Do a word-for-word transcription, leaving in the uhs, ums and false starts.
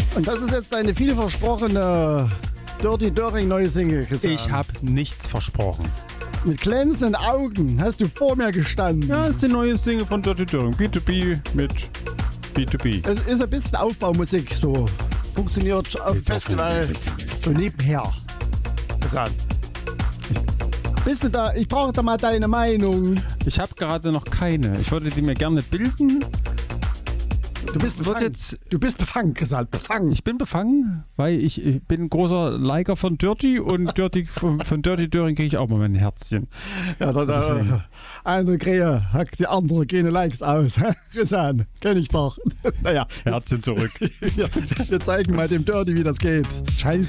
Und das ist jetzt eine vielversprochene Dirty Döring neue Single, Christian. Ich habe nichts versprochen. Mit glänzenden Augen hast du vor mir gestanden. Ja, das ist die neue Single von Dirty Döring. B zwei B mit B zwei B. Es ist ein bisschen Aufbaumusik, so funktioniert auf dem Festival so nebenher. Christian. Bist du da? Ich brauche da mal deine Meinung. Ich habe gerade noch keine. Ich würde die mir gerne bilden. Du bist befangen. Jetzt, du bist befangen, gesagt. Befangen. Ich bin befangen, weil ich, ich bin ein großer Liker von Dirty und Dirty, von, von Dirty Döring kriege ich auch mal mein Herzchen. Ja, da, da eine Krähe hackt die andere keine Likes aus. Christian, kenn ich doch. Naja. Herzchen zurück. wir, wir zeigen mal dem Dirty, wie das geht. Scheiße.